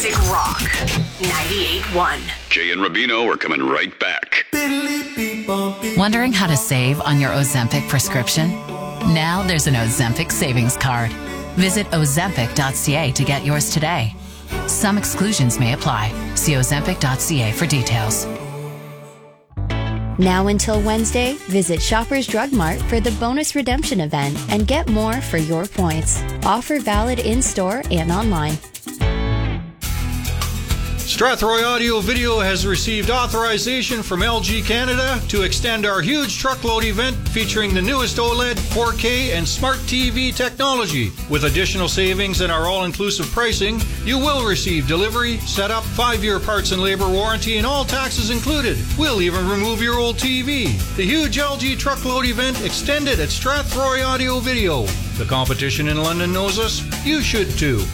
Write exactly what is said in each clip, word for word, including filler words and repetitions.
Classic Rock ninety-eight point one. Jay and Rubino are coming right back. Wondering how to save on your Ozempic prescription? Now there's an Ozempic savings card. Visit ozempic dot c a to get yours today. Some exclusions may apply. See ozempic dot c a for details. Now until Wednesday, visit Shoppers Drug Mart for the bonus redemption event and get more for your points. Offer valid in-store and online. Strathroy Audio Video has received authorization from L G Canada to extend our huge truckload event featuring the newest OLED, four K, and Smart T V technology. With additional savings and our all-inclusive pricing, you will receive delivery, setup, five-year parts and labor warranty, and all taxes included. We'll even remove your old T V. The huge L G truckload event extended at Strathroy Audio Video. The competition in London knows us. You should too.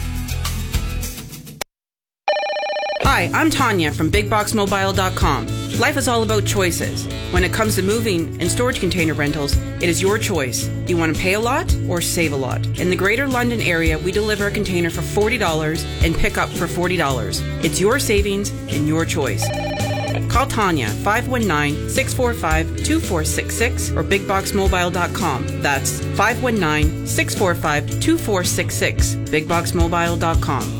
Hi, I'm Tanya from big box mobile dot com. Life is all about choices. When it comes to moving and storage container rentals, it is your choice. Do you want to pay a lot or save a lot? In the Greater London area, we deliver a container for forty dollars and pick up for forty dollars. It's your savings and your choice. Call Tanya, five one nine, six four five, two four six six or big box mobile dot com. That's five one nine, six four five, two four six six, big box mobile dot com.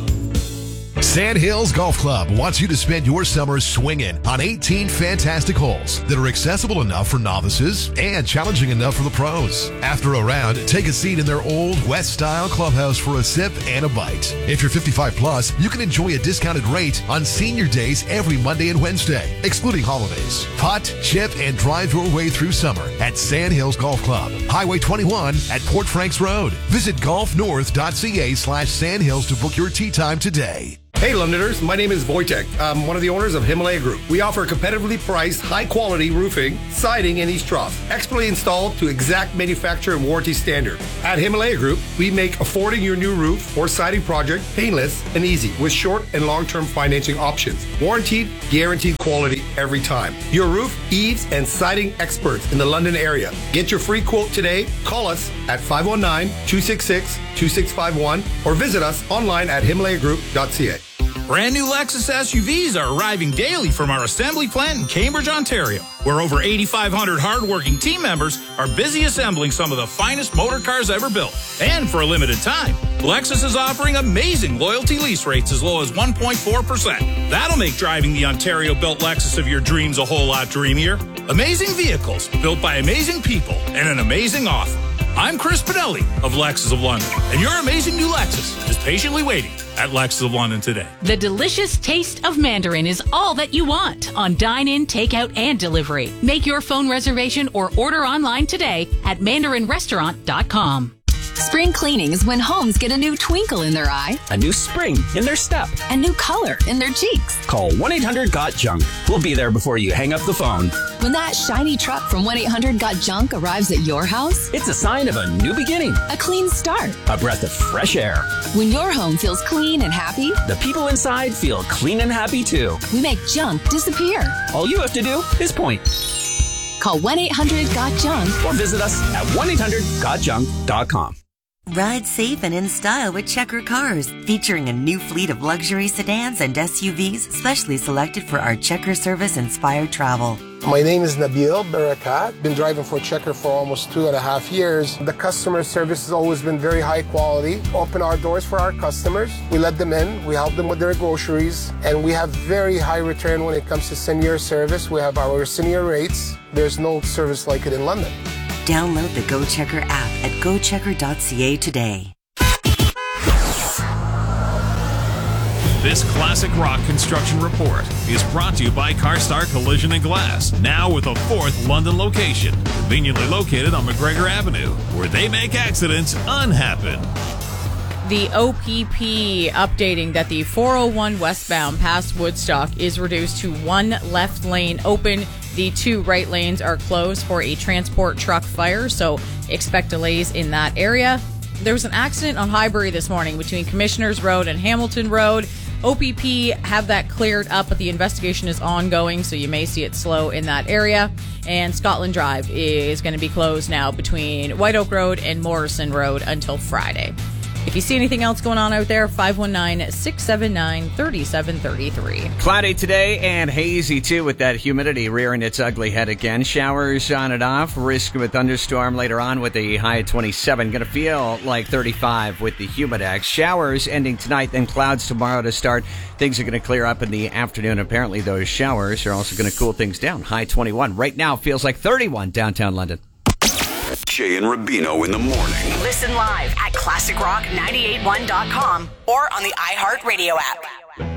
Sandhills Golf Club wants you to spend your summer swinging on eighteen fantastic holes that are accessible enough for novices and challenging enough for the pros. After a round, take a seat in their old West-style clubhouse for a sip and a bite. If you're fifty-five plus, you can enjoy a discounted rate on senior days every Monday and Wednesday, excluding holidays. Putt, chip, and drive your way through summer at Sandhills Golf Club, Highway twenty-one at Port Franks Road. Visit golf north dot c a slash sandhills to book your tee time today. Hey Londoners, my name is Wojtek. I'm one of the owners of Himalaya Group. We offer competitively priced, high-quality roofing, siding, and east trough, expertly installed to exact manufacturer and warranty standard. At Himalaya Group, we make affording your new roof or siding project painless and easy with short and long-term financing options. Warranted, guaranteed quality every time. Your roof, eaves, and siding experts in the London area. Get your free quote today. Call us at five one nine, two six six, two six five one or visit us online at himalaya group dot c a. Brand new Lexus S U Vs are arriving daily from our assembly plant in Cambridge, Ontario, where over eighty-five hundred hardworking team members are busy assembling some of the finest motor cars ever built. And for a limited time, Lexus is offering amazing loyalty lease rates as low as one point four percent. That'll make driving the Ontario-built Lexus of your dreams a whole lot dreamier. Amazing vehicles built by amazing people and an amazing offer. I'm Chris Pinelli of Lexus of London, and your amazing new Lexus is patiently waiting at Lexus of London today. The delicious taste of Mandarin is all that you want on dine-in, takeout, and delivery. Make your phone reservation or order online today at mandarin restaurant dot com. Spring cleaning is when homes get a new twinkle in their eye, a new spring in their step, a new color in their cheeks. Call one eight hundred got junk. We'll be there before you hang up the phone. When that shiny truck from one eight hundred got junk arrives at your house, it's a sign of a new beginning, a clean start, a breath of fresh air. When your home feels clean and happy, the people inside feel clean and happy too. We make junk disappear. All you have to do is point. Call one eight hundred got junk or visit us at one eight hundred got junk dot com. Ride safe and in style with Checker Cars, featuring a new fleet of luxury sedans and S U Vs specially selected for our Checker service-inspired travel. My name is Nabil Barakat. Been driving for Checker for almost two and a half years. The customer service has always been very high quality. Open our doors for our customers. We let them in. We help them with their groceries. And we have very high return when it comes to senior service. We have our senior rates. There's no service like it in London. Download the Go Checker app at go checker dot c a today. This classic rock construction report is brought to you by CarStar Collision and Glass, now with a fourth London location, conveniently located on McGregor Avenue, where they make accidents unhappen. The O P P updating that the four oh one westbound past Woodstock is reduced to one left lane open. The two right lanes are closed for a transport truck fire, so expect delays in that area. There was an accident on Highbury this morning between Commissioners Road and Hamilton Road. O P P have that cleared up, but the investigation is ongoing, so you may see it slow in that area. And Scotland Drive is going to be closed now between White Oak Road and Morrison Road until Friday. If you see anything else going on out there, five one nine, six seven nine, three seven three three. Cloudy today and hazy, too, with that humidity rearing its ugly head again. Showers on and off. Risk of a thunderstorm later on with a high of twenty-seven. Going to feel like thirty-five with the Humidex. Showers ending tonight, then clouds tomorrow to start. Things are going to clear up in the afternoon. Apparently, those showers are also going to cool things down. High twenty-one. Right now, feels like thirty-one downtown London. Jay and Rubino in the morning. Listen live at classic rock nine eight one dot com or on the iHeartRadio app.